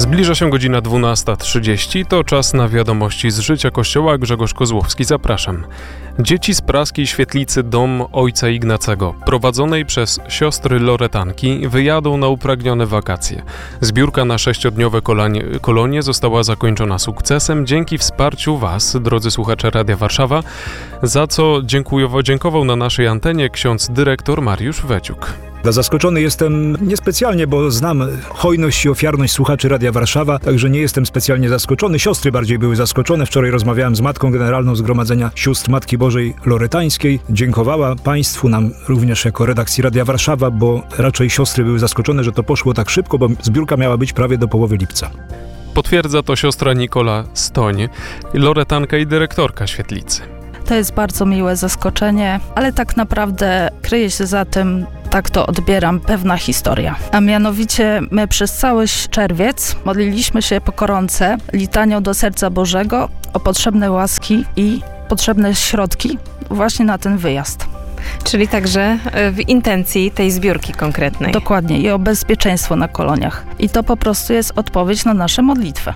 Zbliża się godzina 12:30, to czas na wiadomości z życia Kościoła. Grzegorz Kozłowski, zapraszam. Dzieci z praskiej świetlicy Dom Ojca Ignacego, prowadzonej przez siostry Loretanki, wyjadą na upragnione wakacje. Zbiórka na 6-dniowe kolonie została zakończona sukcesem dzięki wsparciu Was, drodzy słuchacze Radia Warszawa, za co dziękował na naszej antenie ksiądz dyrektor Mariusz Weciuk. Zaskoczony jestem niespecjalnie, bo znam hojność i ofiarność słuchaczy Radia Warszawa, także nie jestem specjalnie zaskoczony. Siostry bardziej były zaskoczone. Wczoraj rozmawiałem z matką generalną Zgromadzenia Sióstr Matki Bożej Loretańskiej. Dziękowała Państwu, nam również jako redakcji Radia Warszawa, bo raczej siostry były zaskoczone, że to poszło tak szybko, bo zbiórka miała być prawie do połowy lipca. Potwierdza to siostra Nikola Stoń, loretanka i dyrektorka świetlicy. To jest bardzo miłe zaskoczenie, ale tak naprawdę kryje się za tym, tak to odbieram, pewna historia. A mianowicie my przez cały czerwiec modliliśmy się po koronce litanią do Serca Bożego o potrzebne łaski i potrzebne środki właśnie na ten wyjazd. Czyli także w intencji tej zbiórki konkretnej. Dokładnie, i o bezpieczeństwo na koloniach. I to po prostu jest odpowiedź na nasze modlitwy.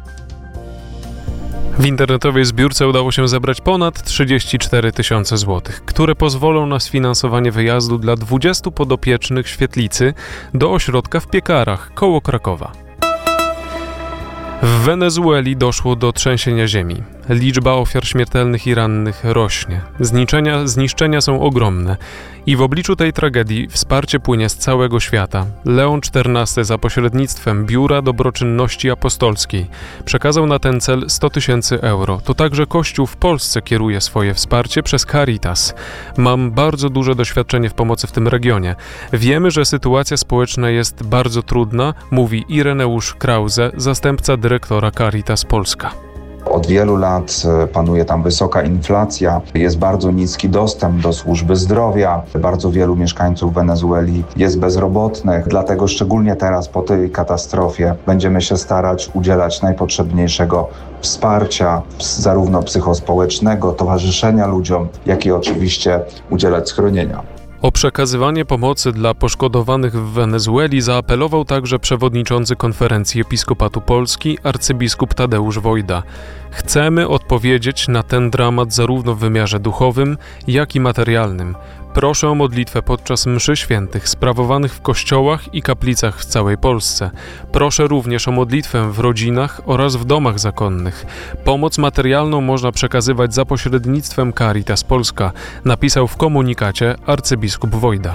W internetowej zbiórce udało się zebrać ponad 34 000 złotych, które pozwolą na sfinansowanie wyjazdu dla 20 podopiecznych świetlicy do ośrodka w Piekarach, koło Krakowa. W Wenezueli doszło do trzęsienia ziemi. Liczba ofiar śmiertelnych i rannych rośnie. Zniszczenia są ogromne. I w obliczu tej tragedii wsparcie płynie z całego świata. Leon XIV za pośrednictwem Biura Dobroczynności Apostolskiej przekazał na ten cel 100 000 euro. To także Kościół w Polsce kieruje swoje wsparcie przez Caritas. Mam bardzo duże doświadczenie w pomocy w tym regionie. Wiemy, że sytuacja społeczna jest bardzo trudna, mówi Ireneusz Krause, zastępca dyrektora Caritas Polska. Od wielu lat panuje tam wysoka inflacja, jest bardzo niski dostęp do służby zdrowia, bardzo wielu mieszkańców Wenezueli jest bezrobotnych, dlatego szczególnie teraz po tej katastrofie będziemy się starać udzielać najpotrzebniejszego wsparcia, zarówno psychospołecznego, towarzyszenia ludziom, jak i oczywiście udzielać schronienia. O przekazywanie pomocy dla poszkodowanych w Wenezueli zaapelował także przewodniczący Konferencji Episkopatu Polski arcybiskup Tadeusz Wojda. Chcemy odpowiedzieć na ten dramat zarówno w wymiarze duchowym, jak i materialnym. Proszę o modlitwę podczas mszy świętych sprawowanych w kościołach i kaplicach w całej Polsce. Proszę również o modlitwę w rodzinach oraz w domach zakonnych. Pomoc materialną można przekazywać za pośrednictwem Caritas Polska, napisał w komunikacie arcybiskup Wojda.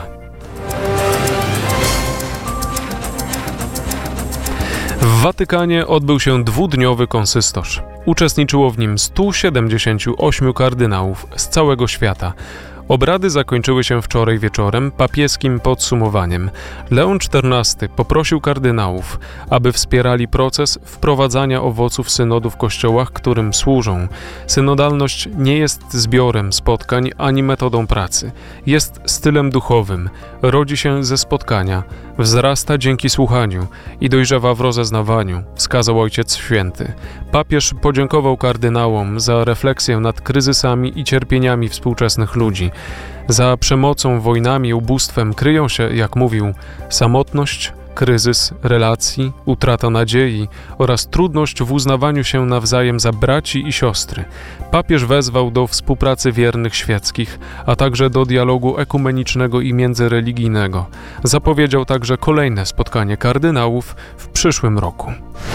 W Watykanie odbył się 2-dniowy konsystorz. Uczestniczyło w nim 178 kardynałów z całego świata. Obrady zakończyły się wczoraj wieczorem papieskim podsumowaniem. Leon XIV poprosił kardynałów, aby wspierali proces wprowadzania owoców synodu w kościołach, którym służą. Synodalność nie jest zbiorem spotkań ani metodą pracy. Jest stylem duchowym, rodzi się ze spotkania, wzrasta dzięki słuchaniu i dojrzewa w rozeznawaniu, wskazał Ojciec Święty. Papież podziękował kardynałom za refleksję nad kryzysami i cierpieniami współczesnych ludzi. Za przemocą, wojnami i ubóstwem kryją się, jak mówił, samotność, kryzys relacji, utrata nadziei oraz trudność w uznawaniu się nawzajem za braci i siostry. Papież wezwał do współpracy wiernych świeckich, a także do dialogu ekumenicznego i międzyreligijnego. Zapowiedział także kolejne spotkanie kardynałów w przyszłym roku.